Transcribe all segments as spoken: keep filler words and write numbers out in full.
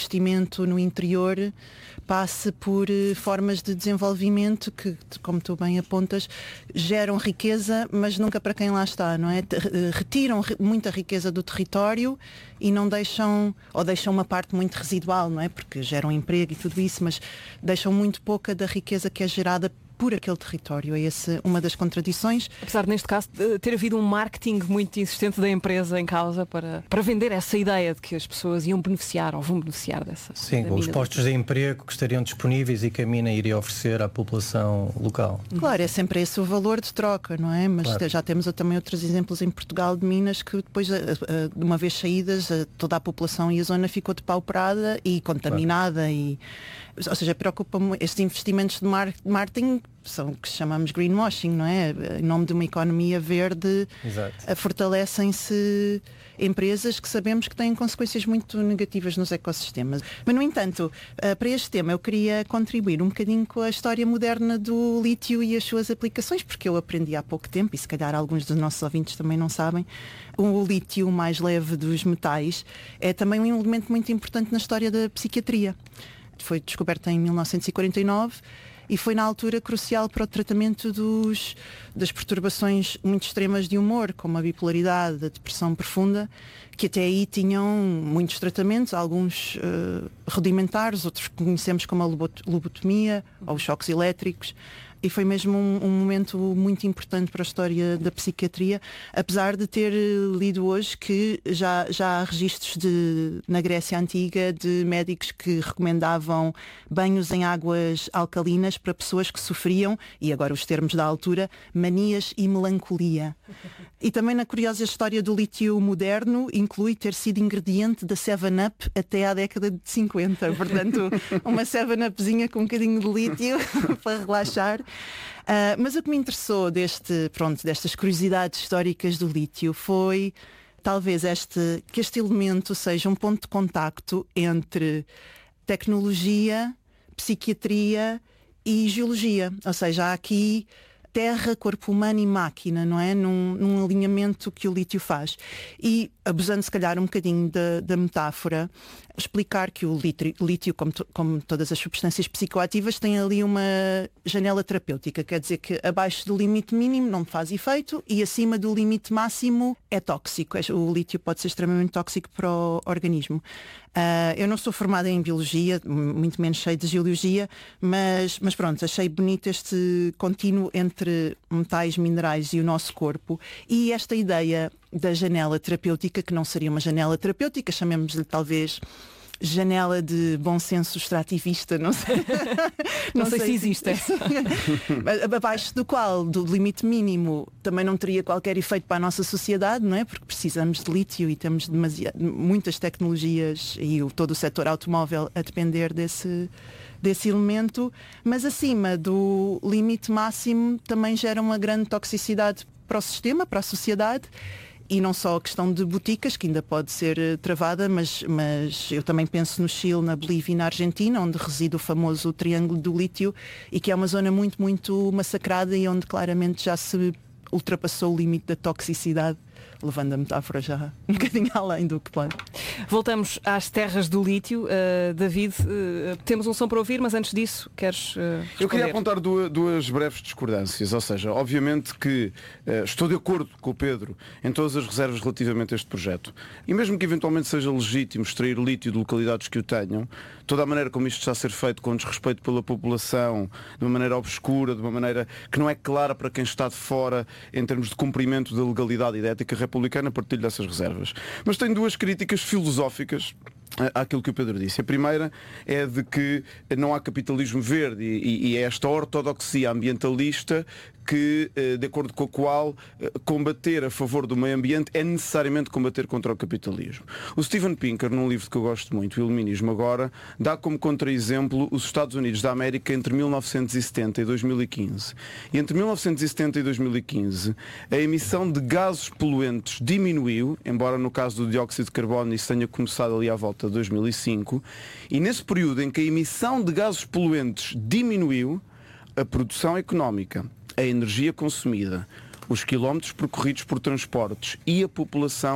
investimento no interior passe por uh, formas de desenvolvimento que, como tu bem apontas, geram riqueza, mas nunca para quem lá está, não é? Retiram muita riqueza do território e não deixam, ou deixam uma parte muito residual, não é? Porque geram emprego e tudo isso, mas deixam muito pouca da riqueza que é gerada por aquele território. É essa uma das contradições. Apesar de, neste caso, ter havido um marketing muito insistente da empresa em causa para, para vender essa ideia de que as pessoas iam beneficiar ou vão beneficiar dessa. Sim, os postos de emprego que estariam disponíveis e que a mina iria oferecer à população local. Claro, é sempre esse o valor de troca, não é? Mas claro. Já temos também outros exemplos em Portugal de minas que depois, de uma vez saídas, toda a população e a zona ficou depauperada e contaminada. Claro. E, ou seja, preocupa-me estes investimentos de marketing são o que chamamos greenwashing, não é? Em nome de uma economia verde. Exato. Fortalecem-se empresas que sabemos que têm consequências muito negativas nos ecossistemas. Mas, no entanto, para este tema eu queria contribuir um bocadinho com a história moderna do lítio e as suas aplicações, porque eu aprendi há pouco tempo, e se calhar alguns dos nossos ouvintes também não sabem, o lítio mais leve dos metais é também um elemento muito importante na história da psiquiatria. Foi descoberto em mil novecentos e quarenta e nove e foi na altura crucial para o tratamento dos, das perturbações muito extremas de humor, como a bipolaridade, a depressão profunda, que até aí tinham muitos tratamentos, alguns uh, rudimentares, outros que conhecemos como a lobotomia ou os choques elétricos. E foi mesmo um, um momento muito importante para a história da psiquiatria, apesar de ter lido hoje que já, já há registros de, na Grécia Antiga de médicos que recomendavam banhos em águas alcalinas para pessoas que sofriam, e agora os termos da altura, manias e melancolia. E também na curiosa história do lítio moderno, inclui ter sido ingrediente da seven up até à década de cinquenta. Portanto, uma seven upzinha com um bocadinho de lítio para relaxar. Uh, mas o que me interessou deste, pronto, destas curiosidades históricas do lítio foi talvez este, que este elemento seja um ponto de contacto entre tecnologia, psiquiatria e geologia. Ou seja, há aqui terra, corpo humano e máquina, não é? Num, num alinhamento que o lítio faz. E, abusando se calhar um bocadinho da, da metáfora, explicar que o lítio, lítio como, to, como todas as substâncias psicoativas, tem ali uma janela terapêutica. Quer dizer que abaixo do limite mínimo não faz efeito e acima do limite máximo é tóxico. O lítio pode ser extremamente tóxico para o organismo. Uh, eu não sou formada em biologia, muito menos sei de geologia, mas, mas pronto, achei bonito este contínuo entre metais, minerais e o nosso corpo, e esta ideia da janela terapêutica, que não seria uma janela terapêutica, chamemos-lhe talvez janela de bom senso extrativista, não sei, não, não sei, sei se existe. Abaixo do qual, do limite mínimo, também não teria qualquer efeito para a nossa sociedade, não é? Porque precisamos de lítio e temos demasiado, muitas tecnologias e o, todo o setor automóvel a depender desse, desse elemento, mas acima do limite máximo também gera uma grande toxicidade para o sistema, para a sociedade. E não só a questão de boticas, que ainda pode ser uh, travada, mas, mas eu também penso no Chile, na Bolívia e na Argentina, onde reside o famoso Triângulo do Lítio, e que é uma zona muito, muito massacrada e onde claramente já se ultrapassou o limite da toxicidade, levando a metáfora já um bocadinho além do que pode. Voltamos às terras do lítio. Uh, David, uh, temos um som para ouvir, mas antes disso, queres uh, responder? Eu queria apontar duas, duas breves discordâncias, ou seja, obviamente que uh, estou de acordo com o Pedro em todas as reservas relativamente a este projeto. E mesmo que eventualmente seja legítimo extrair lítio de localidades que o tenham, toda a maneira como isto está a ser feito com desrespeito pela população, de uma maneira obscura, de uma maneira que não é clara para quem está de fora em termos de cumprimento da legalidade e da ética republicana, partilho dessas reservas. Mas tenho duas críticas filosóficas àquilo que o Pedro disse. A primeira é de que não há capitalismo verde e, e é esta ortodoxia ambientalista que, de acordo com a qual combater a favor do meio ambiente é necessariamente combater contra o capitalismo. O Steven Pinker, num livro que eu gosto muito, O Iluminismo Agora, dá como contra-exemplo os Estados Unidos da América entre mil novecentos e setenta e dois mil e quinze. E entre mil novecentos e setenta e dois mil e quinze, a emissão de gases poluentes diminuiu, embora no caso do dióxido de carbono isso tenha começado ali à volta de dois mil e cinco, e nesse período em que a emissão de gases poluentes diminuiu, a produção económica, a energia consumida, os quilómetros percorridos por transportes e a população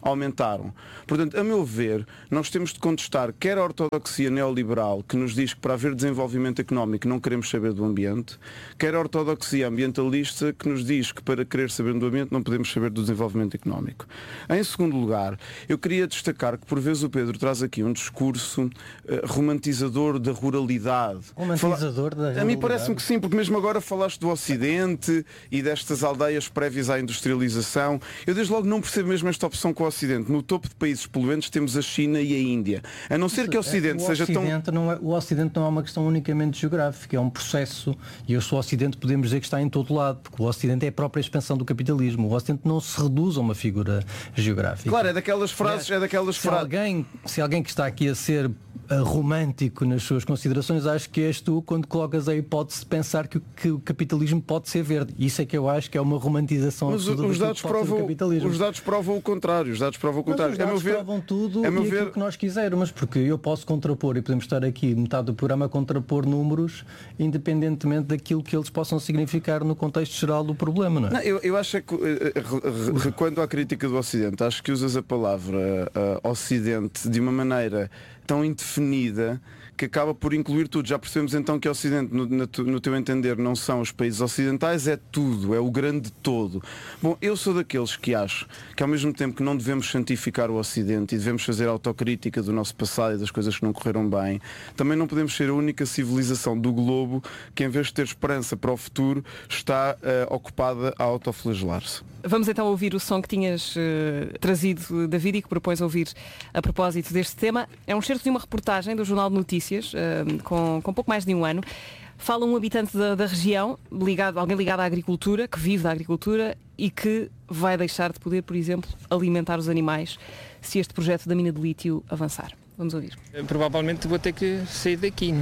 aumentaram. Portanto, a meu ver, nós temos de contestar quer a ortodoxia neoliberal, que nos diz que para haver desenvolvimento económico não queremos saber do ambiente, quer a ortodoxia ambientalista, que nos diz que para querer saber do ambiente não podemos saber do desenvolvimento económico. Em segundo lugar, eu queria destacar que por vezes o Pedro traz aqui um discurso uh, romantizador da ruralidade. Romantizador Fala... da ruralidade? A mim parece-me que sim, porque mesmo agora falaste do Ocidente e destas aldeias prévias à industrialização. Eu desde logo não percebo mesmo esta opção com o Ocidente. No topo de países poluentes temos a China e a Índia. A não ser que o Ocidente o seja Ocidente tão... Não é, o Ocidente não é uma questão unicamente geográfica, é um processo. E eu sou Ocidente, podemos dizer que está em todo lado, porque o Ocidente é a própria expansão do capitalismo. O Ocidente não se reduz a uma figura geográfica. Claro, é daquelas frases, é, é daquelas se frases. Alguém, se alguém que está aqui a ser uh, romântico nas suas considerações, acho que és tu quando colocas a hipótese de pensar que, que o capitalismo pode ser verde. Isso é que eu acho que é uma romantização Mas absoluta os dados, provam, os dados provam o contrário. Os dados provam o contrário. Mas os dados ver, provam tudo e aquilo ver... que nós quisermos, porque eu posso contrapor e podemos estar aqui metade do programa a contrapor números independentemente daquilo que eles possam significar no contexto geral do problema, não é? Não, eu, eu acho que, quanto à crítica do Ocidente, acho que usas a palavra uh, Ocidente de uma maneira tão indefinida que acaba por incluir tudo. Já percebemos então que o Ocidente, no, no teu entender, não são os países ocidentais, é tudo, é o grande todo. Bom, eu sou daqueles que acho que ao mesmo tempo que não devemos santificar o Ocidente e devemos fazer autocrítica do nosso passado e das coisas que não correram bem, também não podemos ser a única civilização do globo que, em vez de ter esperança para o futuro, está uh, ocupada a autoflagelar-se. Vamos então ouvir o som que tinhas uh, trazido, David, e que propões ouvir a propósito deste tema. É um excerto de uma reportagem do Jornal de Notícias, uh, com, com pouco mais de um ano. Fala um habitante da, da região, ligado, alguém ligado à agricultura, que vive da agricultura e que vai deixar de poder, por exemplo, alimentar os animais se este projeto da mina de lítio avançar. Vamos ouvir. Provavelmente vou ter que sair daqui.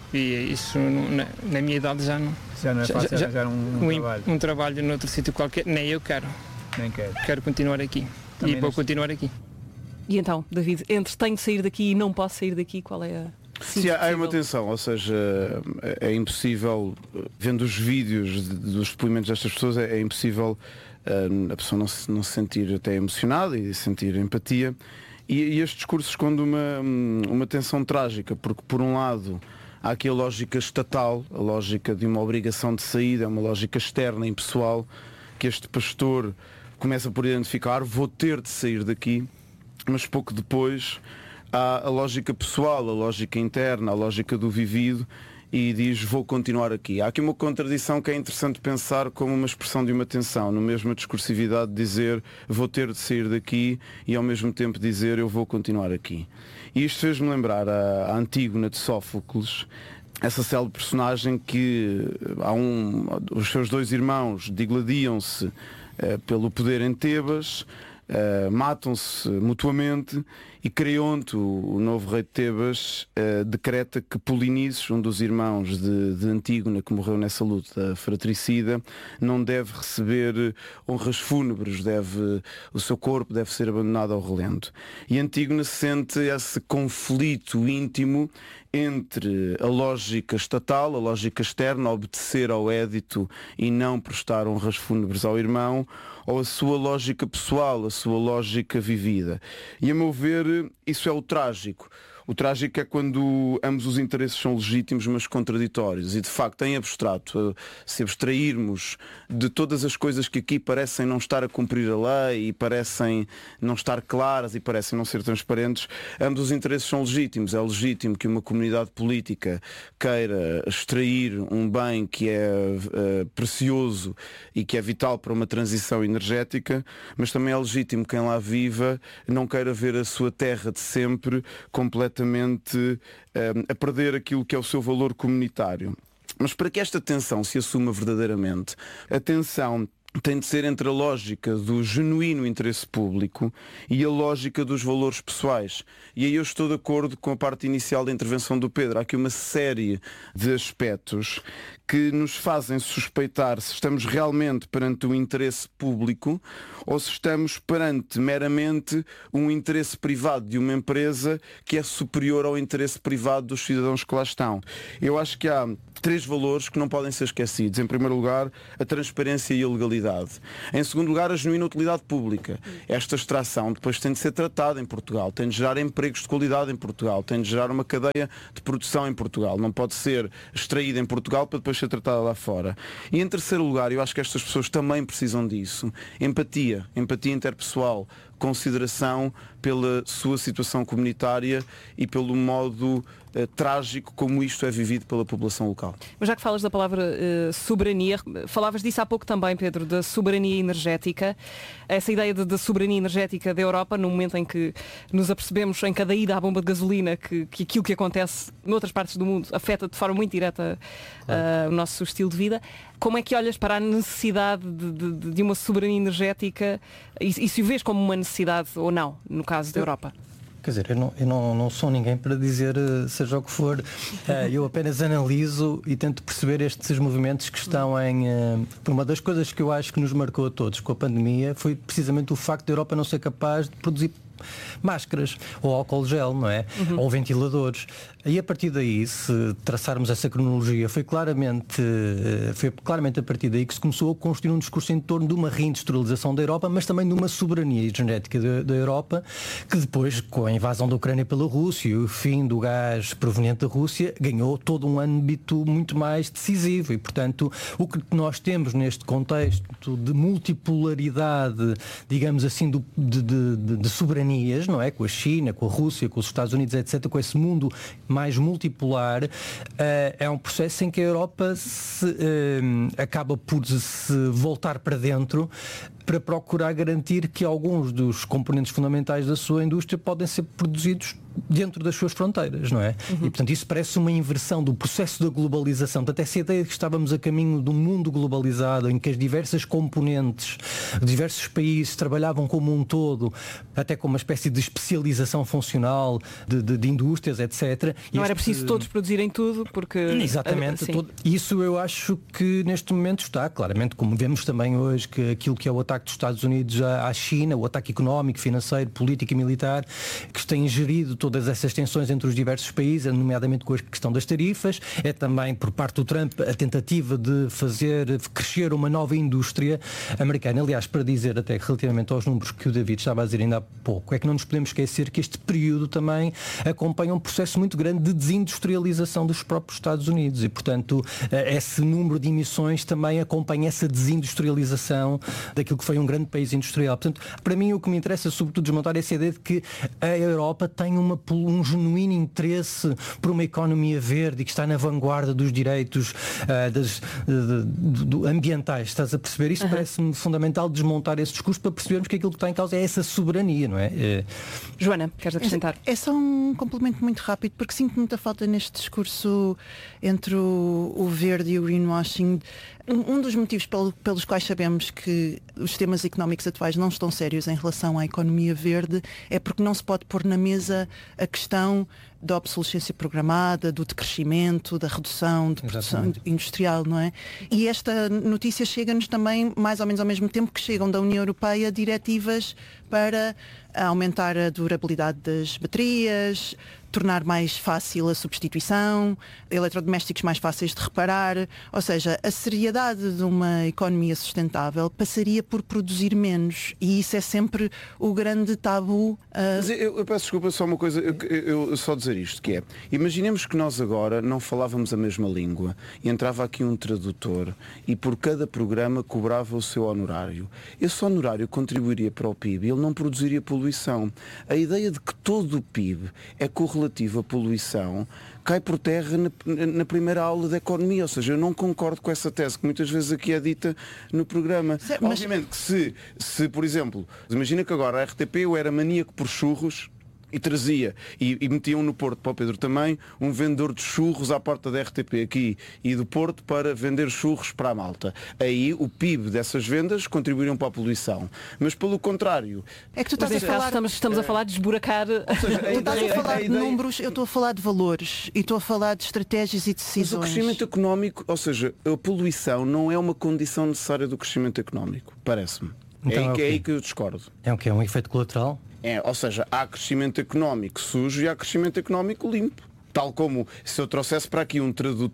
E isso na, na minha idade já não. Já não é fácil já, arranjar um, um, um trabalho. Um trabalho noutro sítio qualquer, nem eu quero. Nem quero. Quero continuar aqui. Também e vou neste... continuar aqui. E então, David, entre tenho de sair daqui e não posso sair daqui, qual é a... Sim, há uma tensão, ou seja, é impossível, vendo os vídeos dos depoimentos destas pessoas, é, é impossível uh, a pessoa não se, não se sentir até emocionada e sentir empatia. E, e este discurso esconde uma, uma tensão trágica, porque por um lado há aqui a lógica estatal, a lógica de uma obrigação de saída, uma lógica externa, impessoal, que este pastor começa por identificar, vou ter de sair daqui, mas pouco depois há a lógica pessoal, a lógica interna, a lógica do vivido, e diz vou continuar aqui. Há aqui uma contradição que é interessante pensar como uma expressão de uma tensão, no mesmo a discursividade de dizer vou ter de sair daqui e ao mesmo tempo dizer eu vou continuar aqui. E isto fez-me lembrar a, a Antígona de Sófocles, essa célebre personagem que há um, os seus dois irmãos digladiam-se uh, pelo poder em Tebas, Uh, matam-se mutuamente e Creonte, o, o novo rei de Tebas, uh, decreta que Polinices, um dos irmãos de, de Antígona que morreu nessa luta fratricida, não deve receber honras fúnebres, deve, o seu corpo deve ser abandonado ao relento. E Antígona sente esse conflito íntimo entre a lógica estatal, a lógica externa, obedecer ao édito e não prestar honras fúnebres ao irmão, ou a sua lógica pessoal, a sua lógica vivida. E a meu ver, isso é o trágico. O trágico é quando ambos os interesses são legítimos, mas contraditórios. E de facto, em abstrato, se abstrairmos de todas as coisas que aqui parecem não estar a cumprir a lei e parecem não estar claras e parecem não ser transparentes, ambos os interesses são legítimos. É legítimo que uma comunidade política queira extrair um bem que é uh, precioso e que é vital para uma transição energética, mas também é legítimo que quem lá viva não queira ver a sua terra de sempre completamente um, a perder aquilo que é o seu valor comunitário. Mas para que esta tensão se assuma verdadeiramente, a tensão tem de ser entre a lógica do genuíno interesse público e a lógica dos valores pessoais. E aí eu estou de acordo com a parte inicial da intervenção do Pedro. Há aqui uma série de aspectos que nos fazem suspeitar se estamos realmente perante o interesse público ou se estamos perante meramente um interesse privado de uma empresa que é superior ao interesse privado dos cidadãos que lá estão. Eu acho que há três valores que não podem ser esquecidos. Em primeiro lugar, a transparência e a legalidade. utilidade. Em segundo lugar, a genuína utilidade pública. Esta extração depois tem de ser tratada em Portugal, tem de gerar empregos de qualidade em Portugal, tem de gerar uma cadeia de produção em Portugal. Não pode ser extraída em Portugal para depois ser tratada lá fora. E em terceiro lugar, eu acho que estas pessoas também precisam disso. Empatia, empatia interpessoal, consideração pela sua situação comunitária e pelo modo eh, trágico como isto é vivido pela população local. Mas já que falas da palavra eh, soberania, falavas disso há pouco também, Pedro, da soberania energética, essa ideia da soberania energética da Europa, no momento em que nos apercebemos em cada ida à bomba de gasolina que, que aquilo que acontece noutras partes do mundo afeta de forma muito direta uh, o nosso estilo de vida. Como é que olhas para a necessidade de, de, de uma soberania energética e, e se o vês como uma necessidade ou não, no caso da Europa? Quer dizer, eu não, eu não, não sou ninguém para dizer seja o que for, uh, eu apenas analiso e tento perceber estes movimentos que estão em... Uh, uma das coisas que eu acho que nos marcou a todos com a pandemia foi precisamente o facto da Europa não ser capaz de produzir máscaras ou álcool gel, não é? Uhum. Ou ventiladores. E a partir daí, se traçarmos essa cronologia, foi claramente, foi claramente a partir daí que se começou a construir um discurso em torno de uma reindustrialização da Europa, mas também de uma soberania energética da, da Europa, que depois, com a invasão da Ucrânia pela Rússia e o fim do gás proveniente da Rússia, ganhou todo um âmbito muito mais decisivo. E, portanto, o que nós temos neste contexto de multipolaridade, digamos assim, do, de, de, de soberanias, não é? Com a China, com a Rússia, com os Estados Unidos, etcétera, com esse mundo mais multipolar, uh, é um processo em que a Europa se, uh, acaba por se voltar para dentro para procurar garantir que alguns dos componentes fundamentais da sua indústria podem ser produzidos dentro das suas fronteiras, não é? Uhum. E, portanto, isso parece uma inversão do processo da globalização. Portanto, essa ideia de que estávamos a caminho de um mundo globalizado, em que as diversas componentes, diversos países trabalhavam como um todo, até com uma espécie de especialização funcional de, de, de indústrias, etcétera. Não este... era preciso todos produzirem tudo, porque... Exatamente. Todo... Isso eu acho que neste momento está, claramente, como vemos também hoje, que aquilo que é o ataque dos Estados Unidos à China, o ataque económico, financeiro, político e militar, que tem gerido todas essas tensões entre os diversos países, nomeadamente com a questão das tarifas, é também por parte do Trump a tentativa de fazer crescer uma nova indústria americana. Aliás, para dizer até relativamente aos números que o David estava a dizer ainda há pouco, é que não nos podemos esquecer que este período também acompanha um processo muito grande de desindustrialização dos próprios Estados Unidos e, portanto, esse número de emissões também acompanha essa desindustrialização daquilo que foi um grande país industrial. Portanto, para mim o que me interessa sobretudo desmontar é essa ideia de que a Europa tem uma, um genuíno interesse por uma economia verde e que está na vanguarda dos direitos uh, das, de, de, de, ambientais. Estás a perceber? Isso uhum. Parece-me fundamental desmontar esse discurso para percebermos que aquilo que está em causa é essa soberania, não é? é... Joana, queres acrescentar? É, é só um complemento muito rápido, porque sinto muita falta neste discurso entre o, o verde e o greenwashing. Um, um dos motivos pelo, pelos quais sabemos que os temas económicos atuais não estão sérios em relação à economia verde é porque não se pode pôr na mesa a questão da obsolescência programada, do decrescimento, da redução de produção Exatamente. industrial, não é? E esta notícia chega-nos também mais ou menos ao mesmo tempo que chegam da União Europeia diretivas para aumentar a durabilidade das baterias, tornar mais fácil a substituição, eletrodomésticos mais fáceis de reparar, ou seja, a seriedade de uma economia sustentável passaria por produzir menos e isso é sempre o grande tabu. Uh... Mas eu, eu peço desculpa, só uma coisa, eu, eu, eu só dizer isto, que é, imaginemos que nós agora não falávamos a mesma língua e entrava aqui um tradutor e por cada programa cobrava o seu honorário. Esse honorário contribuiria para o P I B e ele não produziria poluição. A ideia de que todo o P I B é correlativo à poluição cai por terra na, na primeira aula da economia, ou seja, eu não concordo com essa tese que muitas vezes aqui é dita no programa. Certo, mas... Obviamente que se, se, por exemplo, imagina que agora a R T P eu era maníaco por churros e trazia, e, e metiam no Porto, para o Pedro também, um vendedor de churros à porta da R T P aqui e do Porto para vender churros para a malta. Aí o P I B dessas vendas contribuiriam para a poluição. Mas pelo contrário... É que tu estás a falar... Estamos, estamos a falar de esburacar... Seja, tu estás a falar de números, eu estou a falar de valores e estou a falar de estratégias e decisões. Mas o crescimento económico, ou seja, a poluição não é uma condição necessária do crescimento económico, parece-me. Então, é, é, que, é aí que eu discordo. É o que? É um efeito colateral? É, ou seja, há crescimento económico sujo e há crescimento económico limpo. Tal como se eu trouxesse para aqui um tradutor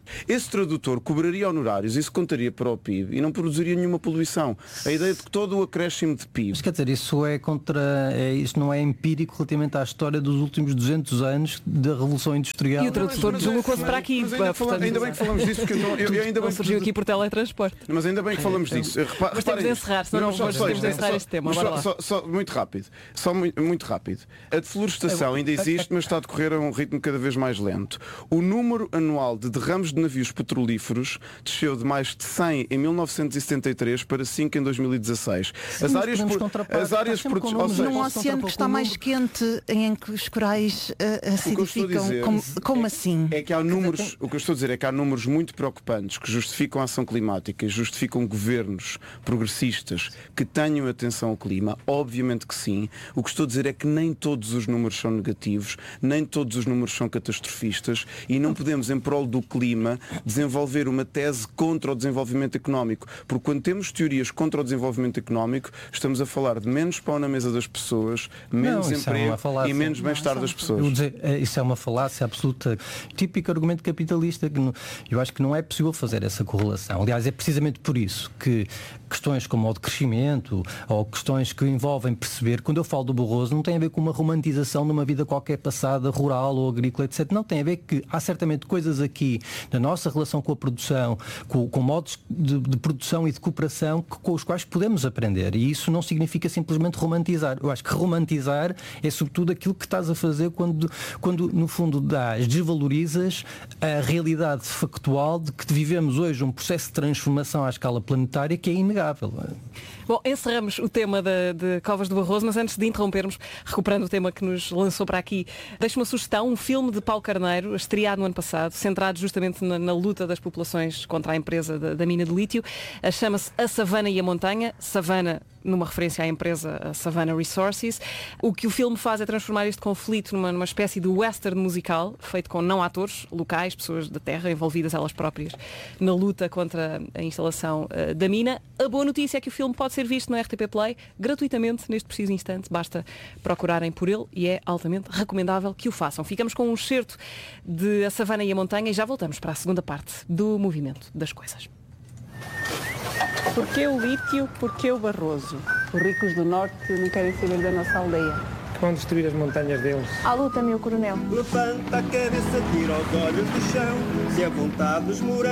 Esse tradutor cobraria honorários, isso contaria para o P I B e não produziria nenhuma poluição. A ideia de que todo o acréscimo de P I B... Mas quer dizer, isso é contra... É, isso não é empírico relativamente à história dos últimos duzentos anos da Revolução Industrial. E o tradutor deslocou-se para aqui. Mas ainda, fala, ainda bem que falamos disso, porque eu, não, eu, eu ainda não bem surgiu que... aqui por teletransporte. Mas ainda bem que falamos disso. Repa, mas temos de encerrar, senão não, não vamos temos de encerrar este tema. Só, só, só, muito rápido. Só muito, muito rápido. A deflorestação ainda existe, mas está a decorrer a um ritmo cada vez mais lento. O número anual de derrames de navios petrolíferos desceu de mais de cem em mil novecentos e setenta e três para cinco em dois mil e dezasseis. Sim, as áreas por, as áreas está por, ou seja, num oceano que está mais quente, em que os corais uh, acidificam. Como, como é, assim? É que há números, o que eu estou a dizer é que há números muito preocupantes que justificam a ação climática e justificam governos progressistas que tenham atenção ao clima. Obviamente que sim. O que estou a dizer é que nem todos os números são negativos, nem todos os números são catastrofistas e não podemos, em prol do clima, desenvolver uma tese contra o desenvolvimento económico. Porque quando temos teorias contra o desenvolvimento económico, estamos a falar de menos pão na mesa das pessoas, menos não, emprego é e menos bem-estar das pessoas. Eu dizer, isso é uma falácia absoluta, típico argumento capitalista, que não, eu acho que não é possível fazer essa correlação. Aliás, é precisamente por isso que questões como o de crescimento ou questões que envolvem perceber, quando eu falo do Barroso, não tem a ver com uma romantização de uma vida qualquer passada, rural ou agrícola, etcétera. Não, tem a ver que há certamente coisas aqui na nossa relação com a produção, com, com modos de, de produção e de cooperação que, com os quais podemos aprender. E isso não significa simplesmente romantizar. Eu acho que romantizar é sobretudo aquilo que estás a fazer quando, quando no fundo dás, desvalorizas a realidade factual de que vivemos hoje um processo de transformação à escala planetária que é inegável. Bom, encerramos o tema de, de Covas do Barroso, mas antes de interrompermos, recuperando o tema que nos lançou para aqui, deixo uma sugestão, um filme de Paulo Carneiro, estreado no ano passado, centrado justamente na, na luta das populações contra a empresa da, da mina de lítio. Chama-se A Savana e a Montanha. Savana numa referência à empresa a Savannah Resources. O que o filme faz é transformar este conflito numa, numa espécie de western musical, feito com não atores locais, pessoas da terra, envolvidas elas próprias na luta contra a instalação uh, da mina. A boa notícia é que o filme pode ser visto no R T P Play gratuitamente neste preciso instante. Basta procurarem por ele e é altamente recomendável que o façam. Ficamos com um excerto de A Savana e a Montanha e já voltamos para a segunda parte do Movimento das Coisas. Porquê o lítio? Porquê o Barroso? Os ricos do norte não querem saber da nossa aldeia. Vão destruir as montanhas deles. À luta, meu coronel. Levanta a cabeça, tira os olhos do chão. Se a vontade dos morais